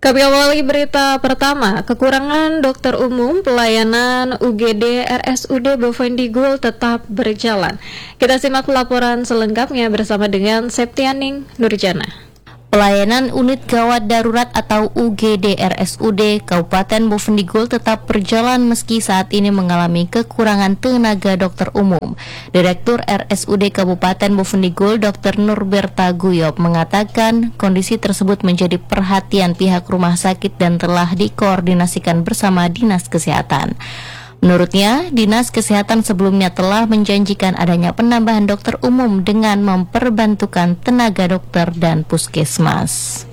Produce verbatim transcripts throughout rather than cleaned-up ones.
Kami awali berita pertama, kekurangan dokter umum pelayanan U G D R S U D Bovendigul tetap berjalan. Kita simak laporan selengkapnya bersama dengan Septianing Nurjana. Pelayanan unit gawat darurat atau U G D R S U D Kabupaten Bovendigul tetap berjalan meski saat ini mengalami kekurangan tenaga dokter umum. Direktur R S U D Kabupaten Bovendigul Dokter Nurberta Guyop mengatakan kondisi tersebut menjadi perhatian pihak rumah sakit dan telah dikoordinasikan bersama Dinas Kesehatan. Menurutnya, Dinas Kesehatan sebelumnya telah menjanjikan adanya penambahan dokter umum dengan memperbantukan tenaga dokter dan puskesmas.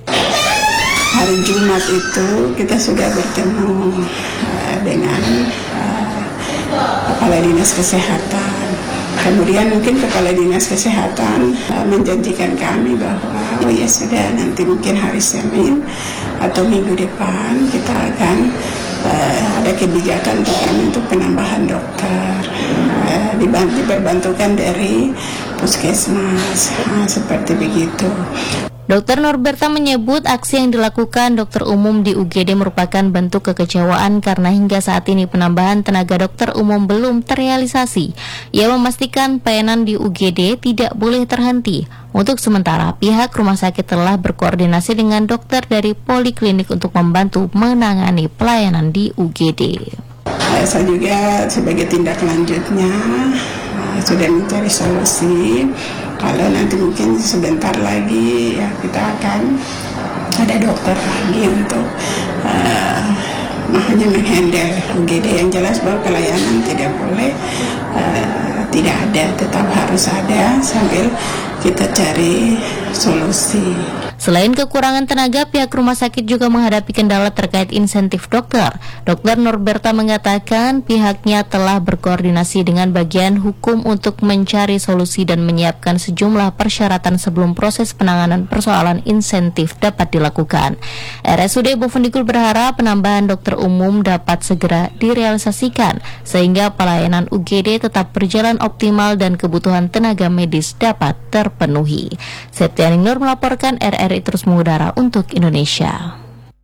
Hari Jumat itu kita sudah bertemu uh, dengan uh, Kepala Dinas Kesehatan. Kemudian mungkin Kepala Dinas Kesehatan uh, menjanjikan kami bahwa oh ya sudah, nanti mungkin hari Senin atau minggu depan kita akan Uh, ada kebijakan untuk kami untuk penambahan dokter, uh, dibantu diperbantukan dari puskesmas, uh, seperti begitu. Dokter Norberta menyebut aksi yang dilakukan dokter umum di U G D merupakan bentuk kekecewaan karena hingga saat ini penambahan tenaga dokter umum belum terrealisasi. Ia memastikan pelayanan di U G D tidak boleh terhenti. Untuk sementara, pihak rumah sakit telah berkoordinasi dengan dokter dari poliklinik untuk membantu menangani pelayanan di U G D. Saya juga sebagai tindak lanjutnya sudah mencari solusi. Kalau nanti mungkin sebentar lagi ya kita akan ada dokter lagi untuk uh, hanya menghandle U G D. Yang jelas bahwa pelayanan tidak boleh uh, tidak ada, tetap harus ada sambil kita cari solusi. Selain kekurangan tenaga, pihak rumah sakit juga menghadapi kendala terkait insentif dokter. Dokter Norberta mengatakan pihaknya telah berkoordinasi dengan bagian hukum untuk mencari solusi dan menyiapkan sejumlah persyaratan sebelum proses penanganan persoalan insentif dapat dilakukan. R S U D Bovendigul berharap penambahan dokter umum dapat segera direalisasikan sehingga pelayanan U G D tetap berjalan optimal dan kebutuhan tenaga medis dapat terpenuhi. Septianing Nur melaporkan, R R I terus mengudara untuk Indonesia.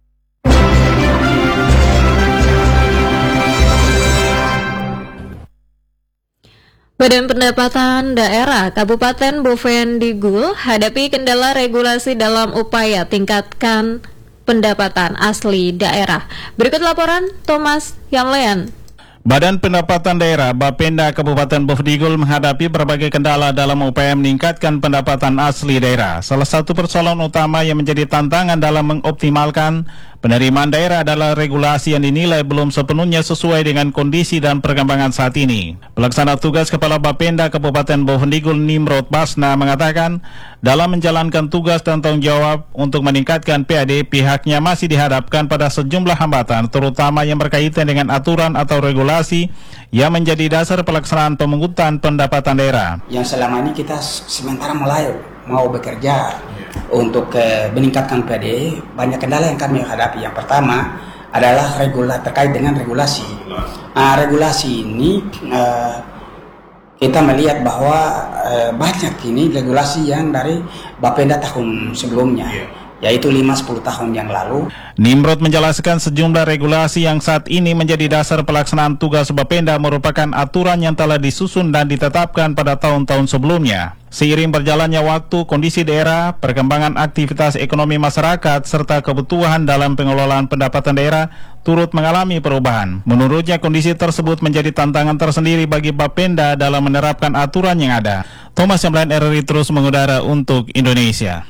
Badan Pendapatan Daerah Kabupaten Bovendigul hadapi kendala regulasi dalam upaya tingkatkan pendapatan asli daerah. Berikut laporan Thomas Yamlean. Badan Pendapatan Daerah Bapenda Kabupaten Bovendigul menghadapi berbagai kendala dalam upaya meningkatkan pendapatan asli daerah. Salah satu persoalan utama yang menjadi tantangan dalam mengoptimalkan penerimaan daerah adalah regulasi yang dinilai belum sepenuhnya sesuai dengan kondisi dan perkembangan saat ini. Pelaksana tugas Kepala Bapenda Kabupaten Bovendigul Nimrod Basna mengatakan dalam menjalankan tugas dan tanggung jawab untuk meningkatkan P A D, pihaknya masih dihadapkan pada sejumlah hambatan, terutama yang berkaitan dengan aturan atau regulasi yang menjadi dasar pelaksanaan pemungutan pendapatan daerah. Yang selama ini kita sementara mulai mau bekerja untuk uh, meningkatkan P A D, banyak kendala yang kami hadapi. Yang pertama adalah regula terkait dengan regulasi. Nah, regulasi ini uh, kita melihat bahwa uh, banyak ini regulasi yang dari Bapenda tahun sebelumnya, yaitu lima sampai sepuluh tahun yang lalu. Nimrod menjelaskan sejumlah regulasi yang saat ini menjadi dasar pelaksanaan tugas Bapenda merupakan aturan yang telah disusun dan ditetapkan pada tahun-tahun sebelumnya. Seiring berjalannya waktu, kondisi daerah, perkembangan aktivitas ekonomi masyarakat, serta kebutuhan dalam pengelolaan pendapatan daerah turut mengalami perubahan. Menurutnya, kondisi tersebut menjadi tantangan tersendiri bagi Bapenda dalam menerapkan aturan yang ada. Thomas Yamlean, R R I terus mengudara untuk Indonesia.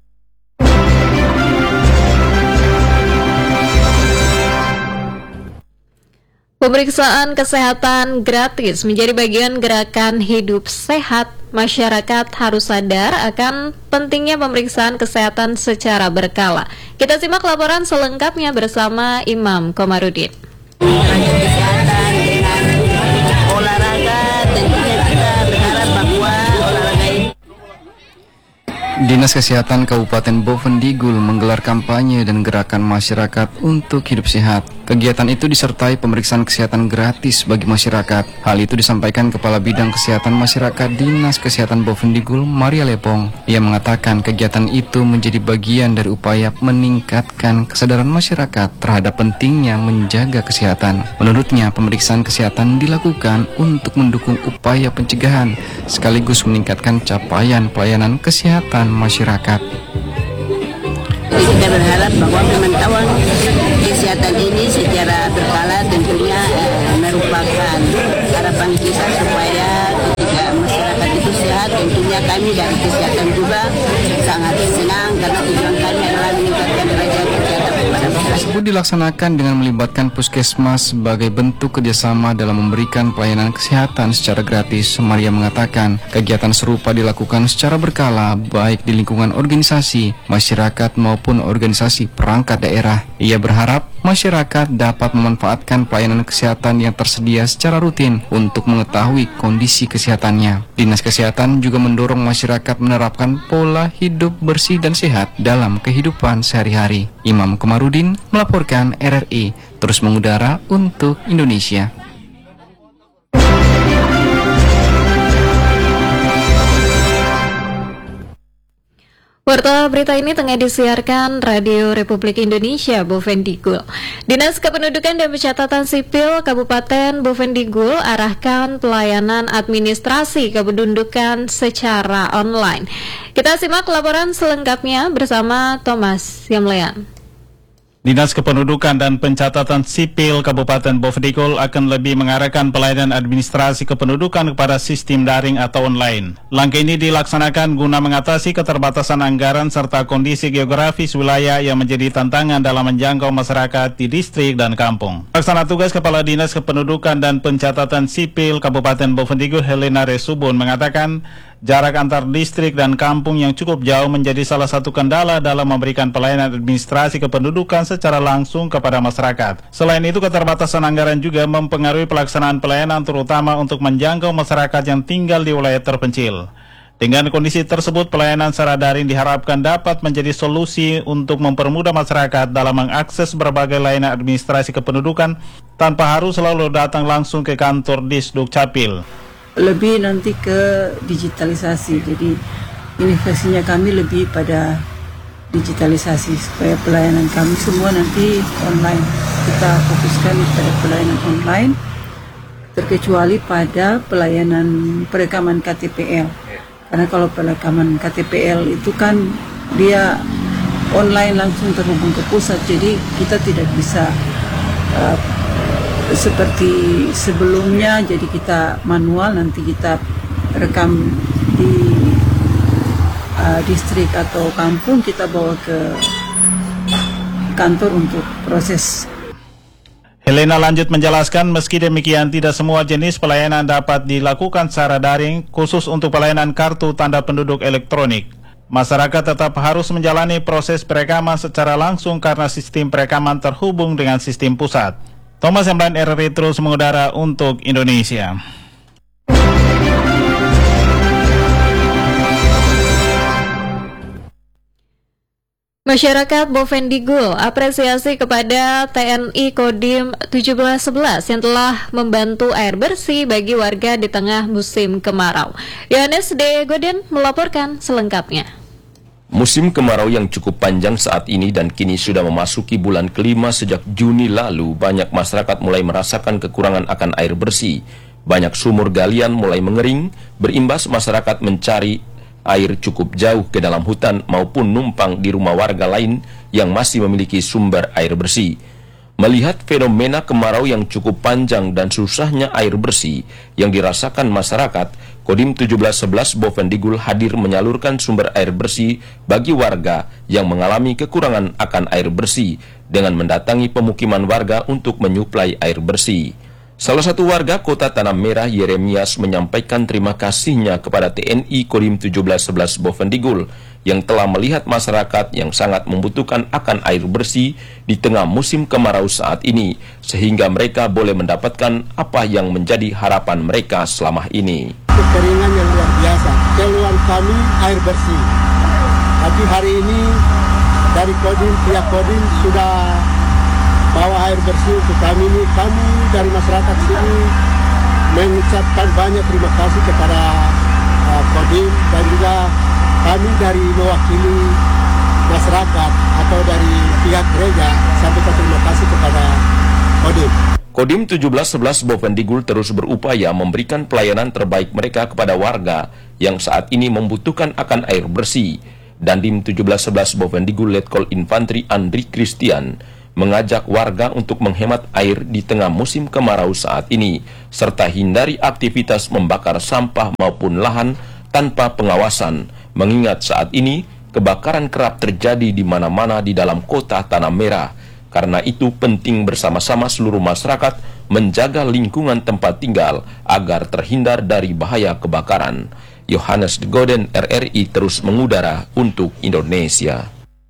Pemeriksaan kesehatan gratis menjadi bagian gerakan hidup sehat. Masyarakat harus sadar akan pentingnya pemeriksaan kesehatan secara berkala. Kita simak laporan selengkapnya bersama Imam Komarudin. Kesehatan dengan olahraga, tentunya kita berharap bahwa olahraga ini. Dinas Kesehatan Kabupaten Bovendigul menggelar kampanye dan gerakan masyarakat untuk hidup sehat. Kegiatan itu disertai pemeriksaan kesehatan gratis bagi masyarakat. Hal itu disampaikan Kepala Bidang Kesehatan Masyarakat Dinas Kesehatan Bovendigul, Maria Lepong. Ia mengatakan kegiatan itu menjadi bagian dari upaya meningkatkan kesadaran masyarakat terhadap pentingnya menjaga kesehatan. Menurutnya, pemeriksaan kesehatan dilakukan untuk mendukung upaya pencegahan sekaligus meningkatkan capaian pelayanan kesehatan masyarakat. Kita berharap bahwa pemantauan kesehatan ini secara berkala tentunya eh, merupakan harapan kita supaya ketika masyarakat itu sehat, tentunya kami dari kesehatan juga sangat senang karena tujuan kami adalah meningkatkan derajat kesehatan kepada masyarakat. Tersebut dilaksanakan dengan melibatkan puskesmas sebagai bentuk kerjasama dalam memberikan pelayanan kesehatan secara gratis. Maria mengatakan kegiatan serupa dilakukan secara berkala baik di lingkungan organisasi, masyarakat maupun organisasi perangkat daerah. Ia berharap masyarakat dapat memanfaatkan pelayanan kesehatan yang tersedia secara rutin untuk mengetahui kondisi kesehatannya. Dinas Kesehatan juga mendorong masyarakat menerapkan pola hidup bersih dan sehat dalam kehidupan sehari-hari. Imam Komarudin melaporkan R R I terus mengudara untuk Indonesia. Warta berita ini tengah disiarkan Radio Republik Indonesia Bovendigul. Dinas Kependudukan dan Pencatatan Sipil Kabupaten Bovendigul arahkan pelayanan administrasi kependudukan secara online. Kita simak laporan selengkapnya bersama Thomas Yamlean. Dinas Kependudukan dan Pencatatan Sipil Kabupaten Bovendigul akan lebih mengarahkan pelayanan administrasi kependudukan kepada sistem daring atau online. Langkah ini dilaksanakan guna mengatasi keterbatasan anggaran serta kondisi geografis wilayah yang menjadi tantangan dalam menjangkau masyarakat di distrik dan kampung. Pelaksana tugas Kepala Dinas Kependudukan dan Pencatatan Sipil Kabupaten Bovendigul, Helena Resubun, mengatakan jarak antar distrik dan kampung yang cukup jauh menjadi salah satu kendala dalam memberikan pelayanan administrasi kependudukan secara langsung kepada masyarakat. Selain itu, keterbatasan anggaran juga mempengaruhi pelaksanaan pelayanan terutama untuk menjangkau masyarakat yang tinggal di wilayah terpencil. Dengan kondisi tersebut, pelayanan secara daring diharapkan dapat menjadi solusi untuk mempermudah masyarakat dalam mengakses berbagai layanan administrasi kependudukan tanpa harus selalu datang langsung ke kantor Disduk Capil. Lebih nanti ke digitalisasi, jadi inovasinya kami lebih pada digitalisasi supaya pelayanan kami semua nanti online. Kita fokuskan pada pelayanan online, terkecuali pada pelayanan perekaman K T P L. Karena kalau perekaman K T P L itu kan dia online langsung terhubung ke pusat, jadi kita tidak bisa uh, seperti sebelumnya, jadi kita manual, nanti kita rekam di uh, distrik atau kampung, kita bawa ke kantor untuk proses. Helena lanjut menjelaskan, meski demikian tidak semua jenis pelayanan dapat dilakukan secara daring, khusus untuk pelayanan kartu tanda penduduk elektronik. Masyarakat tetap harus menjalani proses perekaman secara langsung karena sistem perekaman terhubung dengan sistem pusat. Thomas Yamlean, R R I terus mengudara untuk Indonesia. Masyarakat Bovendigul apresiasi kepada T N I Kodim tujuh belas sebelas yang telah membantu air bersih bagi warga di tengah musim kemarau. Yohanes D. Goden melaporkan selengkapnya. Musim kemarau yang cukup panjang saat ini dan kini sudah memasuki bulan kelima sejak Juni lalu, banyak masyarakat mulai merasakan kekurangan akan air bersih. Banyak sumur galian mulai mengering, berimbas masyarakat mencari air cukup jauh ke dalam hutan maupun numpang di rumah warga lain yang masih memiliki sumber air bersih. Melihat fenomena kemarau yang cukup panjang dan susahnya air bersih yang dirasakan masyarakat, Kodim tujuh belas sebelas Bovendigul hadir menyalurkan sumber air bersih bagi warga yang mengalami kekurangan akan air bersih dengan mendatangi pemukiman warga untuk menyuplai air bersih. Salah satu warga Kota Tanah Merah, Yeremias, menyampaikan terima kasihnya kepada T N I Kodim tujuh belas sebelas Bovendigul yang telah melihat masyarakat yang sangat membutuhkan akan air bersih di tengah musim kemarau saat ini, sehingga mereka boleh mendapatkan apa yang menjadi harapan mereka selama ini. Kekeringan yang luar biasa, keluhan kami air bersih. Tapi hari ini dari Kodim, pihak Kodim sudah membawa air bersih untuk kami ini. Kami dari masyarakat sini mengucapkan banyak terima kasih kepada uh, Kodim, dan juga kami dari mewakili masyarakat atau dari pihak gereja sampaikan terima kasih kepada Kodim. Kodim tujuh belas sebelas Bovendigul terus berupaya memberikan pelayanan terbaik mereka kepada warga yang saat ini membutuhkan akan air bersih. Dandim tujuh belas sebelas Bovendigul Letkol Infantri Andri Christian mengajak warga untuk menghemat air di tengah musim kemarau saat ini, serta hindari aktivitas membakar sampah maupun lahan tanpa pengawasan, mengingat saat ini kebakaran kerap terjadi di mana-mana di dalam kota Tanah Merah. Karena itu penting bersama-sama seluruh masyarakat menjaga lingkungan tempat tinggal agar terhindar dari bahaya kebakaran. Yohanes de Goden R R I terus mengudara untuk Indonesia.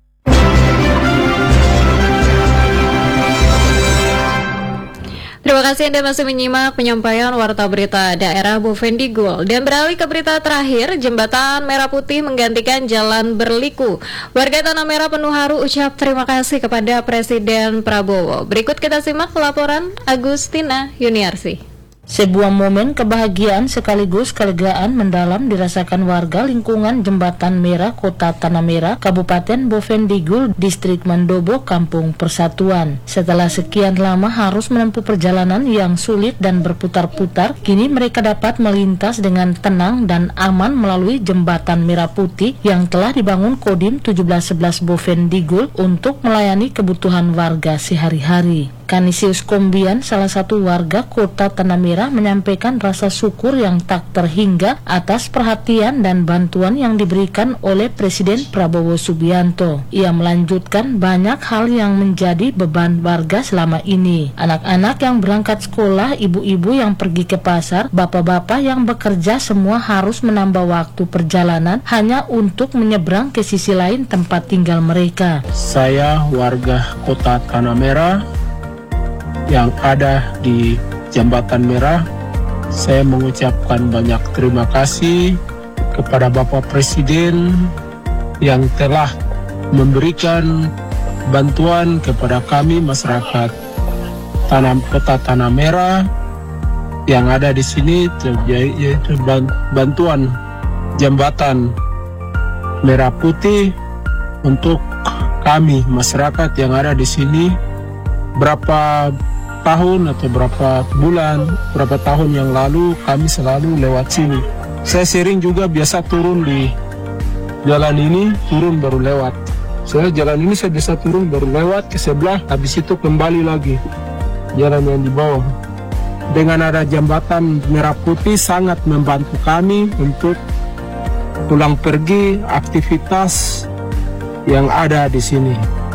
Terima kasih Anda masih menyimak penyampaian Warta Berita Daerah Bovendigul. Dan beralih ke berita terakhir, Jembatan Merah Putih menggantikan Jalan Berliku. Warga Tanah Merah penuh haru ucap terima kasih kepada Presiden Prabowo. Berikut kita simak laporan Agustina Yuniarsi. Sebuah momen kebahagiaan sekaligus kelegaan mendalam dirasakan warga lingkungan Jembatan Merah Kota Tanah Merah, Kabupaten Bovendigul, Distrik Mandobo, Kampung Persatuan. Setelah sekian lama harus menempuh perjalanan yang sulit dan berputar-putar, kini mereka dapat melintas dengan tenang dan aman melalui Jembatan Merah Putih yang telah dibangun Kodim tujuh belas sebelas Bovendigul untuk melayani kebutuhan warga sehari-hari. Kanisius Kombian, salah satu warga Kota Tanah Merah, menyampaikan rasa syukur yang tak terhingga atas perhatian dan bantuan yang diberikan oleh Presiden Prabowo Subianto. Ia melanjutkan banyak hal yang menjadi beban warga selama ini. Anak-anak yang berangkat sekolah, ibu-ibu yang pergi ke pasar, bapak-bapak yang bekerja, semua harus menambah waktu perjalanan hanya untuk menyeberang ke sisi lain tempat tinggal mereka. Saya warga Kota Tanah Merah yang ada di Jembatan Merah, saya mengucapkan banyak terima kasih kepada Bapak Presiden yang telah memberikan bantuan kepada kami masyarakat Tanah Kota Tanah Merah yang ada di sini, yaitu bantuan Jembatan Merah Putih untuk kami masyarakat yang ada di sini. Berapa tahun atau berapa bulan, berapa tahun yang lalu kami selalu lewat sini. Saya sering juga biasa turun di jalan ini, turun baru lewat. Saya jalan ini saya bisa turun baru lewat ke sebelah, habis itu kembali lagi jalan yang di bawah. Dengan ada Jembatan Merah Putih sangat membantu kami untuk pulang pergi aktivitas yang ada di sini.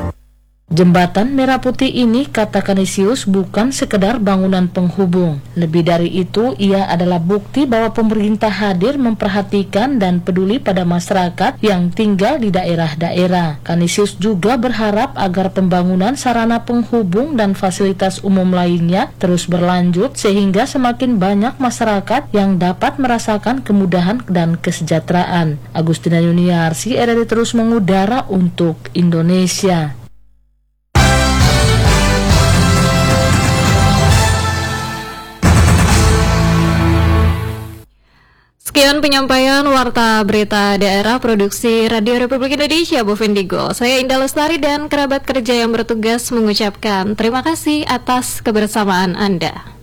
Jembatan Merah Putih ini, kata Kanisius, bukan sekedar bangunan penghubung. Lebih dari itu, ia adalah bukti bahwa pemerintah hadir memperhatikan dan peduli pada masyarakat yang tinggal di daerah-daerah. Kanisius juga berharap agar pembangunan sarana penghubung dan fasilitas umum lainnya terus berlanjut sehingga semakin banyak masyarakat yang dapat merasakan kemudahan dan kesejahteraan. Agustina Yuniarsi, R R I terus mengudara untuk Indonesia. Sekian penyampaian Warta Berita Daerah Produksi Radio Republik Indonesia Bovendigul. Saya Indah Lestari dan kerabat kerja yang bertugas mengucapkan terima kasih atas kebersamaan Anda.